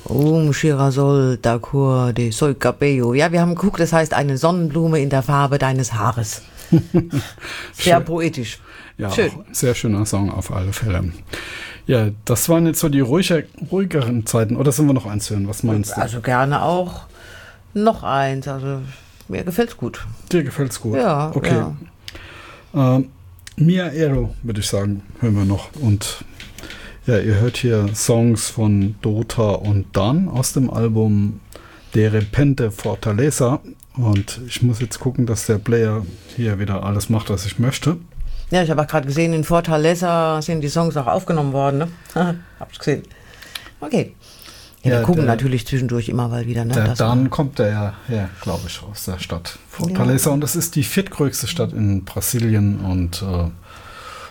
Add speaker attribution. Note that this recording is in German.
Speaker 1: Girasol d'Acour de Sol Cabello. Ja, wir haben geguckt, das heißt eine Sonnenblume in der Farbe deines Haares. Sehr poetisch.
Speaker 2: Ja, schön. Sehr schöner Song auf alle Fälle. Ja, das waren jetzt so die ruhigeren Zeiten. Oder sind wir noch eins hören? Was meinst du?
Speaker 1: Also gerne auch noch eins. Also mir gefällt's gut.
Speaker 2: Dir gefällt's gut?
Speaker 1: Ja.
Speaker 2: Okay. Ja. Mia Ero, würde ich sagen, hören wir noch. Und ja, ihr hört hier Songs von Dota und Dan aus dem Album De Repente Fortaleza. Und ich muss jetzt gucken, dass der Player hier wieder alles macht, was ich möchte.
Speaker 1: Ja, ich habe auch gerade gesehen, in Fortaleza sind die Songs auch aufgenommen worden. Ne? Hab's gesehen. Okay. Ja, wir gucken natürlich zwischendurch immer mal wieder. Ne?
Speaker 2: Dann kommt der ja, glaube ich, aus der Stadt Fortaleza. Ja. Und das ist die viertgrößte Stadt in Brasilien. Und